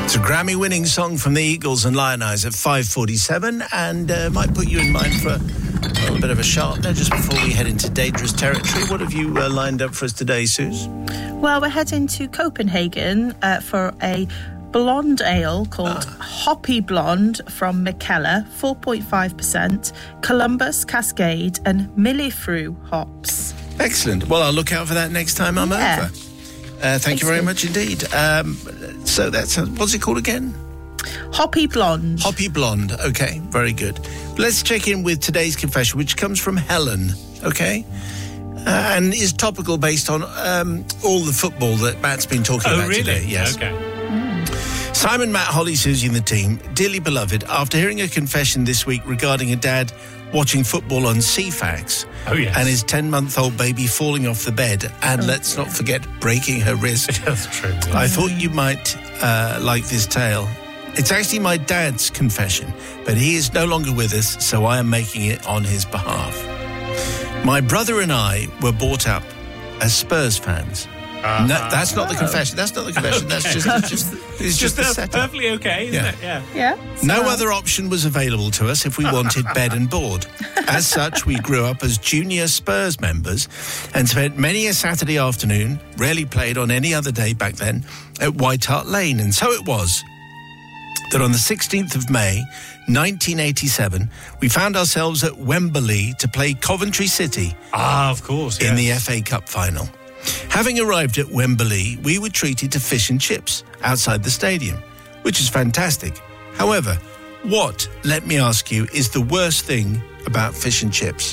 It's a Grammy-winning song from the Eagles and Lion Eyes at 5:47, and might put you in mind for a little bit of a sharpener just before we head into dangerous territory. What have you lined up for us today, Suze? Well, we're heading to Copenhagen for a blonde ale called Hoppy Blonde from Mikkeller, 4.5%, Columbus, Cascade and Millefru hops. Excellent. Well, I'll look out for that next time I'm over. Thank you very much indeed. So that's, what's it called again? Hoppy Blonde. Hoppy Blonde. Okay, very good. Let's check in with today's confession, which comes from Helen, okay? And is topical based on all the football that Matt's been talking about today. Yes. Okay. Simon, Matt, Holly, Susie and the team, dearly beloved, after hearing a confession this week regarding a dad watching football on CFAX and his 10-month-old baby falling off the bed, and let's not forget breaking her wrist. That's true. Yeah. I thought you might like this tale. It's actually my dad's confession, but he is no longer with us, so I am making it on his behalf. My brother and I were brought up as Spurs fans. No, that's not the confession. That's not the confession. Okay. That's just the setup. Perfectly okay, isn't it? Yeah. No other option was available to us if we wanted bed and board. As such, we grew up as junior Spurs members and spent many a Saturday afternoon, rarely played on any other day back then, at White Hart Lane. And so it was that on the 16th of May, 1987, we found ourselves at Wembley to play Coventry City of course, in the FA Cup final. Having arrived at Wembley, we were treated to fish and chips outside the stadium, which is fantastic. However, what, let me ask you, is the worst thing about fish and chips?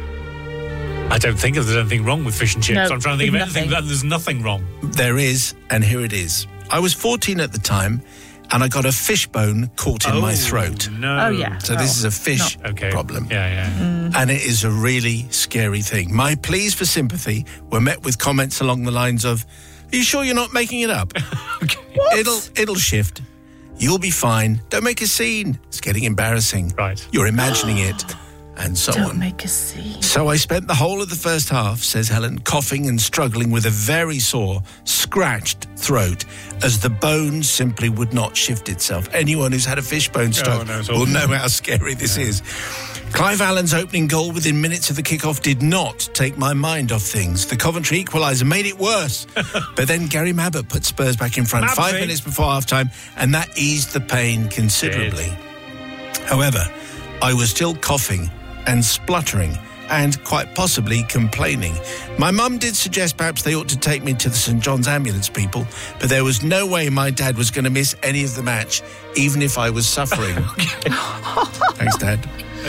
I don't think there's anything wrong with fish and chips. No, I'm trying to think of nothing. anything that there's nothing wrong. There is, and here it is. I was 14 at the time, and I got a fish bone caught in my throat. No. Oh, yeah. So this is a fish problem. Yeah. And it is a really scary thing. My pleas for sympathy were met with comments along the lines of, "Are you sure you're not making it up?" It'll shift. You'll be fine. Don't make a scene. It's getting embarrassing. Right. You're imagining it. And so Don't on. make a scene. So I spent the whole of the first half, says Helen, coughing and struggling with a very sore, scratched throat as the bone simply would not shift itself. Anyone who's had a fish bone struck will know how scary this is. Clive Allen's opening goal within minutes of the kickoff did not take my mind off things. The Coventry equaliser made it worse. But then Gary Mabbutt put Spurs back in front 5 minutes before half-time, and that eased the pain considerably. However, I was still coughing and spluttering and quite possibly complaining. My mum did suggest perhaps they ought to take me to the St John's ambulance people, but there was no way my dad was going to miss any of the match, even if I was suffering. Thanks, Dad.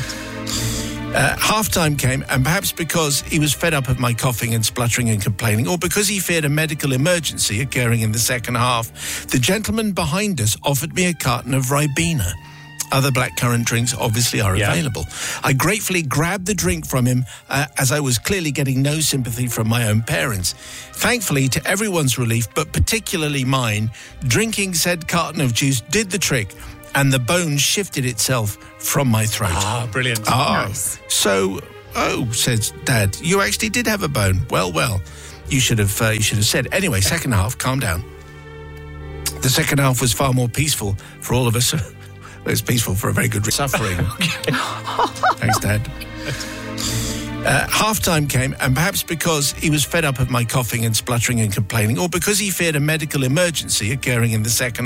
Half-time came, and perhaps because he was fed up of my coughing and spluttering and complaining, or because he feared a medical emergency occurring in the second half, the gentleman behind us offered me a carton of Ribena. Other blackcurrant drinks obviously are available. I gratefully grabbed the drink from him as I was clearly getting no sympathy from my own parents. Thankfully, to everyone's relief, but particularly mine, drinking said carton of juice did the trick and the bone shifted itself from my throat. Brilliant. Nice. So, says Dad, you actually did have a bone. Well, you should have said. Anyway, second half, calm down. The second half was far more peaceful for all of us. It was peaceful for a very good reason. Suffering. Thanks, Dad. Half-time came, and perhaps because he was fed up of my coughing and spluttering and complaining, or because he feared a medical emergency occurring in the second